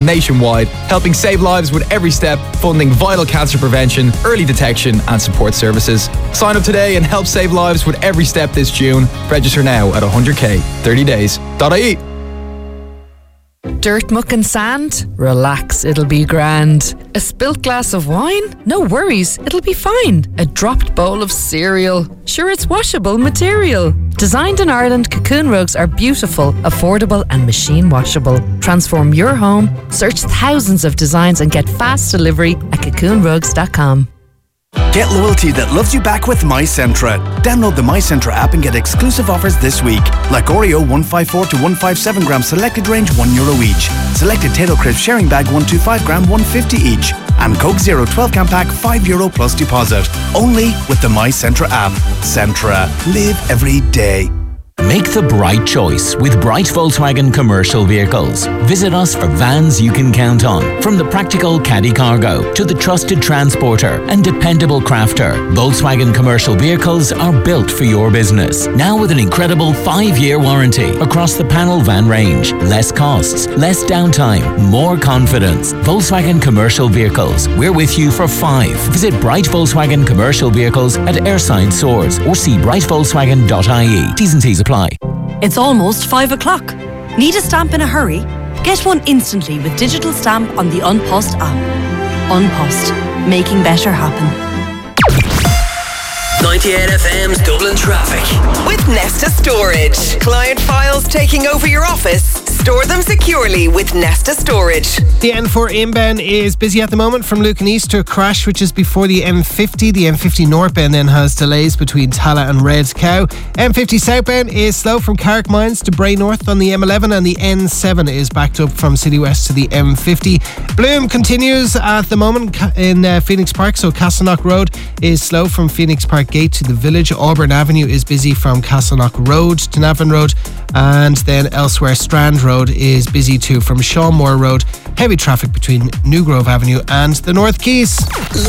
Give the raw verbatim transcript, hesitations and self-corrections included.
nationwide, helping save lives with every step, funding vital cancer prevention, early detection and support services. Sign up today and help save lives with every step this June. Register now at one hundred k, thirty days dot I E. Dirt, muck and sand? Relax, it'll be grand. A spilt glass of wine? No worries, it'll be fine. A dropped bowl of cereal? Sure, it's washable material. Designed in Ireland, Cocoon rugs are beautiful, affordable and machine washable. Transform your home, search thousands of designs and get fast delivery at cocoon rugs dot com. Get loyalty that loves you back with MyCentra. Download the MyCentra app and get exclusive offers this week. Like Oreo one fifty-four to one fifty-seven gram selected range, one euro each. Selected Tato Crisp sharing bag one twenty-five gram, one fifty each. And Coke Zero twelve can pack, five euro plus deposit. Only with the MyCentra app. Centra. Live every day. Make the bright choice with Bright Volkswagen Commercial Vehicles. Visit us for vans you can count on. From the practical caddy cargo to the trusted transporter and dependable crafter, Volkswagen Commercial Vehicles are built for your business. Now with an incredible five-year warranty across the panel van range. Less costs, less downtime, more confidence. Volkswagen Commercial Vehicles. We're with you for five. Visit Bright Volkswagen Commercial Vehicles at Airside Swords or see bright volkswagen dot I E. T's and C's apply. It's almost five o'clock. Need a stamp in a hurry? Get one instantly with digital stamp on the Unpost app. Unpost, making better happen. ninety-eight F M's Dublin Traffic. With Nesta Storage. Client files taking over your office? Store them securely with Nesta Storage. The N four inbound is busy at the moment from Lucan East to a crash which is before the M fifty. The M fifty northbound then has delays between Tala and Red Cow. M fifty southbound is slow from Carrick Mines to Bray North on the M eleven, and the N seven is backed up from City West to the M fifty. Bloom continues at the moment in uh, Phoenix Park, so Castleknock Road is slow from Phoenix Park Gate to the village. Auburn Avenue is busy from Castleknock Road to Navan Road, and then elsewhere Strand Road is busy too from Shawmore Road. Heavy traffic between New Grove Avenue and the North Quays.